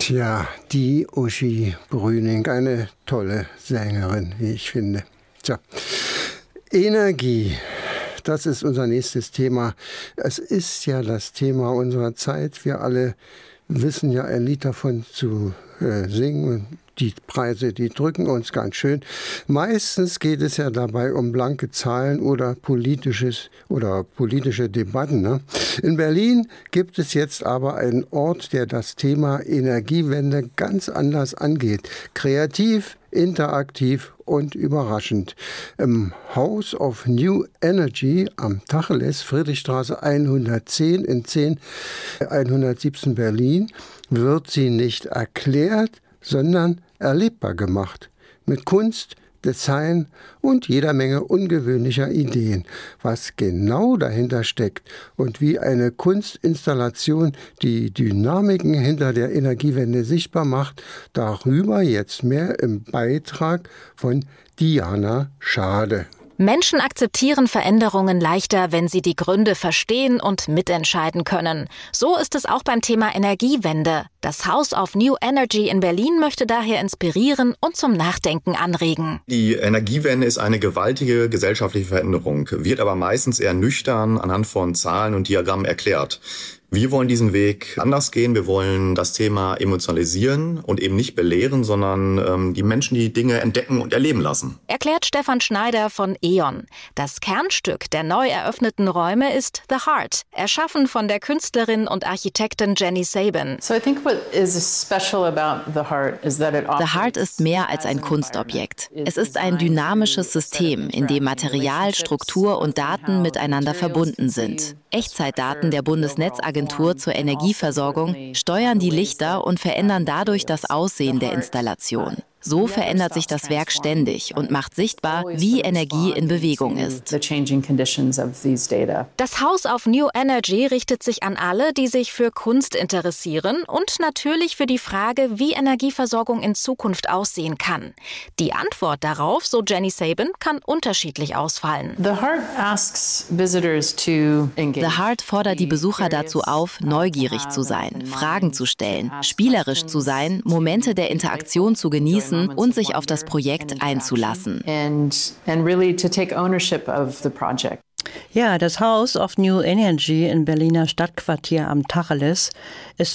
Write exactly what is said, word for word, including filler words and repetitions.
Tja, die Uschi Brüning, eine tolle Sängerin, wie ich finde. Tja, Energie, das ist unser nächstes Thema. Es ist ja das Thema unserer Zeit. Wir alle wissen ja ein Lied davon zu äh, singen. Die Preise, die drücken uns ganz schön. Meistens geht es ja dabei um blanke Zahlen oder politisches oder politische Debatten. Ne? In Berlin gibt es jetzt aber einen Ort, der das Thema Energiewende ganz anders angeht. Kreativ, interaktiv und überraschend. Im House of New Energy am Tacheles, Friedrichstraße hundertzehn in zehn hundertsiebzehn Berlin, wird sie nicht erklärt, sondern erlebbar gemacht. Mit Kunst, Design und jeder Menge ungewöhnlicher Ideen. Was genau dahinter steckt und wie eine Kunstinstallation die Dynamiken hinter der Energiewende sichtbar macht, darüber jetzt mehr im Beitrag von Diana Schade. Menschen akzeptieren Veränderungen leichter, wenn sie die Gründe verstehen und mitentscheiden können. So ist es auch beim Thema Energiewende. Das House of New Energy in Berlin möchte daher inspirieren und zum Nachdenken anregen. Die Energiewende ist eine gewaltige gesellschaftliche Veränderung, wird aber meistens eher nüchtern anhand von Zahlen und Diagrammen erklärt. Wir wollen diesen Weg anders gehen. Wir wollen das Thema emotionalisieren und eben nicht belehren, sondern ähm, die Menschen die Dinge entdecken und erleben lassen. Erklärt Stefan Schneider von E.ON. Das Kernstück der neu eröffneten Räume ist The Heart, erschaffen von der Künstlerin und Architektin Jenny Sabin. So I think what is special about The Heart is that it The Heart ist mehr als ein Kunstobjekt. Es ist ein dynamisches System, in dem Material, Struktur und Daten miteinander verbunden sind. Echtzeitdaten der Bundesnetzagentur zur Energieversorgung steuern die Lichter und verändern dadurch das Aussehen der Installation. So verändert sich das Werk ständig und macht sichtbar, wie Energie in Bewegung ist. Das House of New Energy richtet sich an alle, die sich für Kunst interessieren und natürlich für die Frage, wie Energieversorgung in Zukunft aussehen kann. Die Antwort darauf, so Jenny Sabin, kann unterschiedlich ausfallen. The Heart asks visitors to engage. The Heart fordert die Besucher dazu auf, neugierig zu sein, Fragen zu stellen, spielerisch zu sein, Momente der Interaktion zu genießen und sich auf das Projekt einzulassen. Ja, das House of New Energy im Berliner Stadtquartier am Tacheles ist